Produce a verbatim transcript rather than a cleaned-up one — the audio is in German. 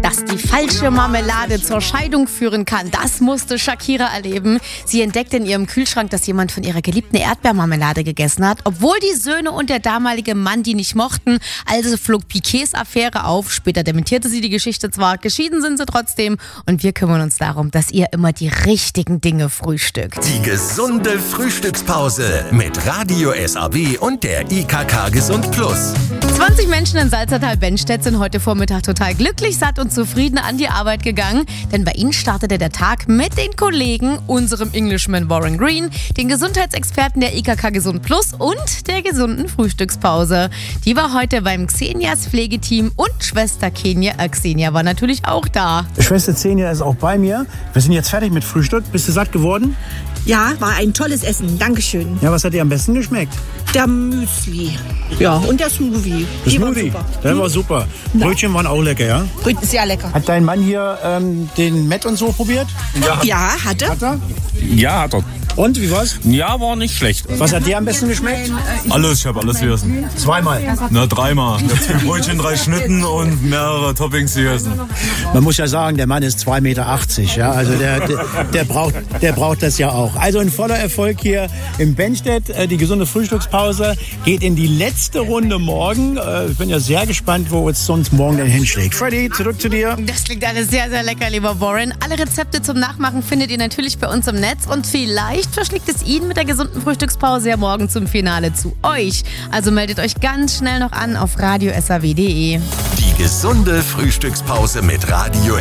Dass die falsche Marmelade zur Scheidung führen kann, das musste Shakira erleben. Sie entdeckte in ihrem Kühlschrank, dass jemand von ihrer geliebten Erdbeermarmelade gegessen hat, obwohl die Söhne und der damalige Mann die nicht mochten. Also flog Piquets Affäre auf. Später dementierte sie die Geschichte zwar, geschieden sind sie trotzdem. Und wir kümmern uns darum, dass ihr immer die richtigen Dinge frühstückt. Die gesunde Frühstückspause mit Radio S A W und der I K K Gesund Plus. zwanzig Menschen in Salzertal-Benstedt sind heute Vormittag total glücklich, satt und zufrieden an die Arbeit gegangen. Denn bei ihnen startete der Tag mit den Kollegen, unserem Englishman Warren Green, den Gesundheitsexperten der I K K Gesund Plus und der gesunden Frühstückspause. Die war heute beim Xenias Pflegeteam und Schwester Kenia, äh, Xenia war natürlich auch da. Schwester Xenia ist auch bei mir. Wir sind jetzt fertig mit Frühstück. Bist du satt geworden? Ja, war ein tolles Essen. Dankeschön. Ja, was hat dir am besten geschmeckt? Der Müsli. Ja, und der Smoothie. Das Die waren Smoothie, super. der war super. Brötchen waren auch lecker, ja? Brötchen sehr lecker. Hat dein Mann hier ähm, den Met und so probiert? Ja, ja hat er. Hat er? Ja, hat er. Und, wie war's? Ja, war nicht schlecht. Was hat dir am besten geschmeckt? Alles, ich habe alles gegessen. Zweimal. Na, dreimal. Mit zwei Brötchen, drei Schnitten und mehrere Toppings gegessen. Man muss ja sagen, der Mann ist zwei Meter achtzig. Ja? Also der, der, der, braucht, der braucht das ja auch. Also ein voller Erfolg hier im Benstedt. Die gesunde Frühstückspause geht in die letzte Runde morgen. Ich bin ja sehr gespannt, wo es sonst morgen denn hinschlägt. Freddy, zurück zu dir. Das klingt alles sehr, sehr lecker, lieber Warren. Alle Rezepte zum Nachmachen findet ihr natürlich bei uns im Netz. Und vielleicht verschlägt es Ihnen mit der gesunden Frühstückspause ja morgen zum Finale zu euch. Also meldet euch ganz schnell noch an auf radio s a w punkt d e. Die gesunde Frühstückspause mit Radio